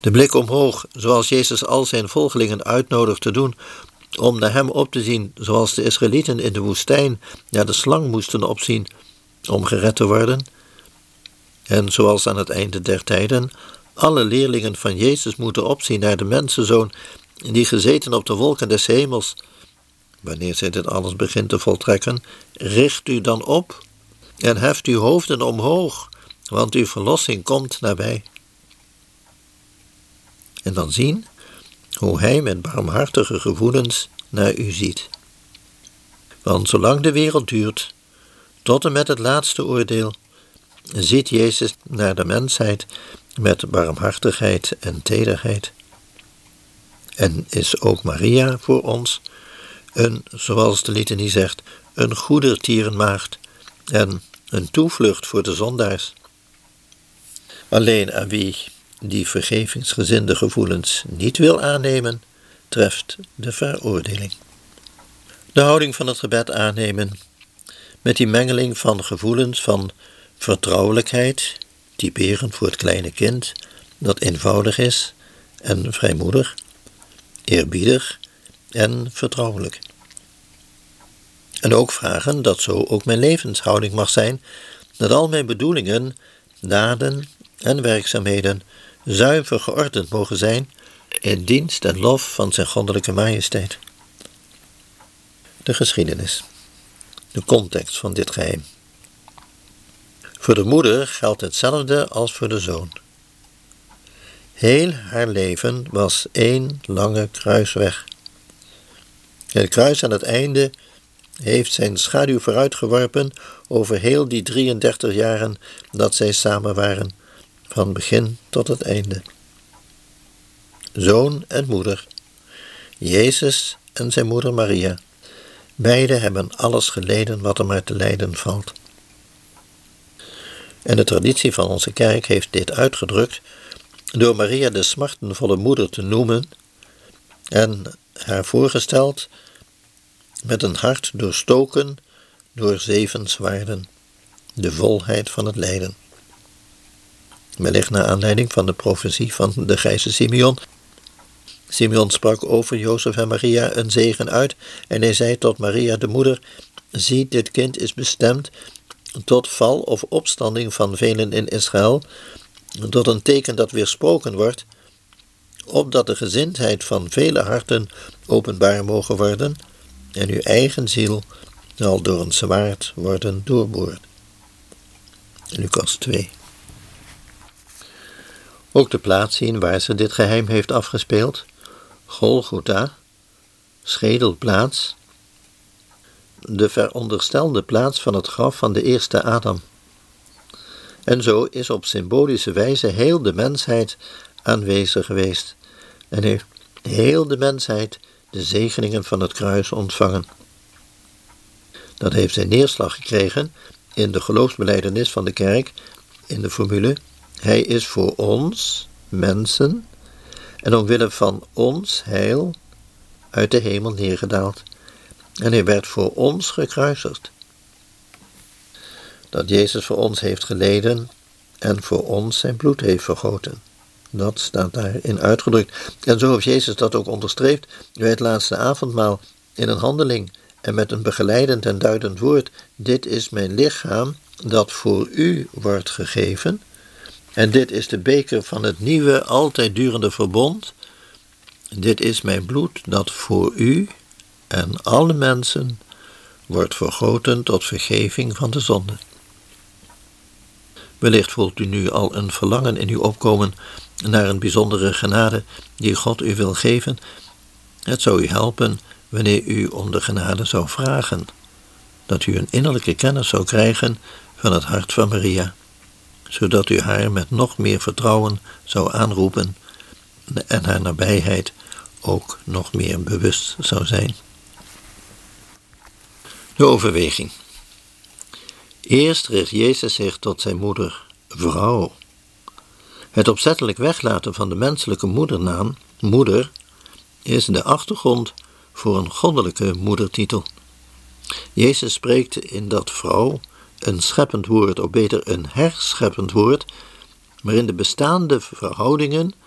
De blik omhoog, zoals Jezus al zijn volgelingen uitnodigt te doen, om naar hem op te zien, zoals de Israëlieten in de woestijn naar de slang moesten opzien, om gered te worden. En zoals aan het einde der tijden alle leerlingen van Jezus moeten opzien naar de mensenzoon, die gezeten op de wolken des hemels. Wanneer zij dit alles begint te voltrekken, richt u dan op en heft uw hoofden omhoog, want uw verlossing komt nabij. En dan zien hoe hij met barmhartige gevoelens naar u ziet. Want zolang de wereld duurt, tot en met het laatste oordeel, ziet Jezus naar de mensheid met barmhartigheid en tederheid. En is ook Maria voor ons zoals de litanie zegt, een goedertierenmaagd en een toevlucht voor de zondaars. Alleen aan wie die vergevingsgezinde gevoelens niet wil aannemen, treft de veroordeling. De houding van het gebed aannemen, met die mengeling van gevoelens van vertrouwelijkheid, typerend voor het kleine kind, dat eenvoudig is en vrijmoedig, eerbiedig en vertrouwelijk. En ook vragen dat zo ook mijn levenshouding mag zijn, dat al mijn bedoelingen, daden en werkzaamheden zuiver geordend mogen zijn in dienst en lof van zijn goddelijke majesteit. De geschiedenis, de context van dit geheim. Voor de moeder geldt hetzelfde als voor de zoon. Heel haar leven was één lange kruisweg. Het kruis aan het einde heeft zijn schaduw vooruitgeworpen over heel die 33 jaren dat zij samen waren, van begin tot het einde. Zoon en moeder, Jezus en zijn moeder Maria, beide hebben alles geleden wat er maar te lijden valt. En de traditie van onze kerk heeft dit uitgedrukt door Maria de smartenvolle moeder te noemen en haar voorgesteld met een hart doorstoken door 7 zwaarden, de volheid van het lijden. Wellicht naar aanleiding van de profetie van de grijze Simeon. Simeon sprak over Jozef en Maria een zegen uit en hij zei tot Maria de moeder: zie, dit kind is bestemd tot val of opstanding van velen in Israël, tot een teken dat weersproken wordt, opdat de gezindheid van vele harten openbaar mogen worden en uw eigen ziel zal door een zwaard worden doorboord. Lucas 2. Ook de plaats zien waar ze dit geheim heeft afgespeeld, Golgotha, schedelplaats, de veronderstelde plaats van het graf van de eerste Adam. En zo is op symbolische wijze heel de mensheid aanwezig geweest en heeft heel de mensheid de zegeningen van het kruis ontvangen. Dat heeft zijn neerslag gekregen in de geloofsbelijdenis van de kerk, in de formule: hij is voor ons, mensen, en omwille van ons heil uit de hemel neergedaald. En hij werd voor ons gekruisigd. Dat Jezus voor ons heeft geleden en voor ons zijn bloed heeft vergoten. Dat staat daarin uitgedrukt. En zo heeft Jezus dat ook onderstreept bij het laatste avondmaal in een handeling en met een begeleidend en duidend woord: dit is mijn lichaam dat voor u wordt gegeven. En dit is de beker van het nieuwe, altijd durende verbond. Dit is mijn bloed dat voor u en alle mensen wordt vergoten tot vergeving van de zonde. Wellicht voelt u nu al een verlangen in u opkomen naar een bijzondere genade die God u wil geven. Het zou u helpen wanneer u om de genade zou vragen, dat u een innerlijke kennis zou krijgen van het hart van Maria, zodat u haar met nog meer vertrouwen zou aanroepen en haar nabijheid ook nog meer bewust zou zijn. De overweging. Eerst richt Jezus zich tot zijn moeder, vrouw. Het opzettelijk weglaten van de menselijke moedernaam, moeder, is de achtergrond voor een goddelijke moedertitel. Jezus spreekt in dat vrouw een scheppend woord, of beter een herscheppend woord, waarin de bestaande verhoudingen